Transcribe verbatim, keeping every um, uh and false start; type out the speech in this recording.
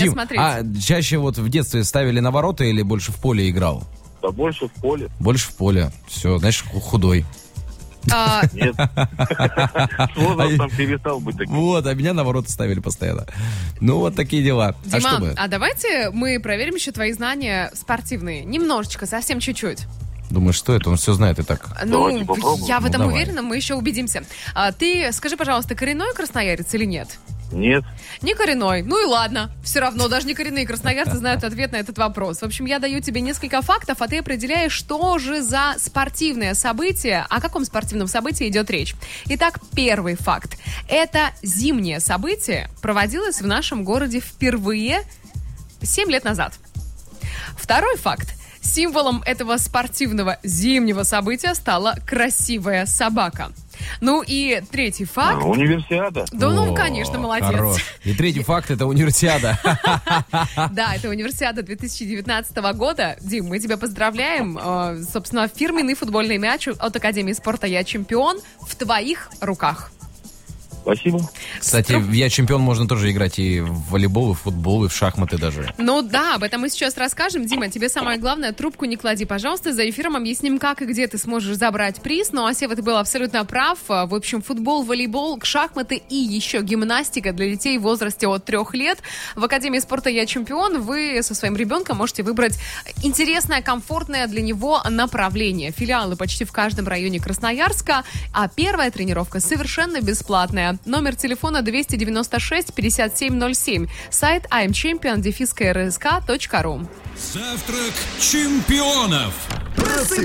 Дим, смотреть. а чаще вот в детстве ставили на ворота или больше в поле играл? Да больше в поле. Больше в поле. Все, знаешь, худой. А, Нет. С возрастом перестал быть таким. Вот, а меня на ворота ставили постоянно. Ну, вот такие дела. А что Дима, бы? а давайте мы проверим еще твои знания спортивные. Немножечко, совсем чуть-чуть. Думаешь, что это? Он все знает и так. Давайте Ну, попробуем. я в Ну, этом давай. уверена, мы еще убедимся. А, ты скажи, пожалуйста, коренной красноярец или нет? Нет. Не коренной. Ну и ладно. Все равно даже не коренные красноярцы знают ответ на этот вопрос. В общем, я даю тебе несколько фактов, а ты определяешь, что же за спортивное событие, о каком спортивном событии идет речь. Итак, первый факт. Это зимнее событие проводилось в нашем городе впервые семь лет назад. Второй факт. Символом этого спортивного зимнего события стала красивая собака. Ну и третий факт. А, Универсиада. Да, ну, О, конечно, молодец. хорош. И третий факт — это универсиада. Да, это универсиада две тысячи девятнадцатого года. Дим, мы тебя поздравляем. Э, Собственно, фирменный футбольный мяч от Академии спорта «Я чемпион» в твоих руках. Спасибо. Кстати, в «Я чемпион» можно тоже играть и в волейбол, и в футбол, и в шахматы даже. Ну да, об этом мы сейчас расскажем. Дима, тебе самое главное, трубку не клади, пожалуйста. За эфиром объясним, как и где ты сможешь забрать приз. Ну а Сева, ты был абсолютно прав. В общем, футбол, волейбол, шахматы и еще гимнастика для детей в возрасте от трех лет. В Академии спорта «Я чемпион» вы со своим ребенком можете выбрать интересное, комфортное для него направление. Филиалы почти в каждом районе Красноярска. А первая тренировка совершенно бесплатная. Номер телефона двести девяносто шесть пятьдесят семь ноль семь. Сайт имчемпион точка рск точка ру. Завтрак чемпионов.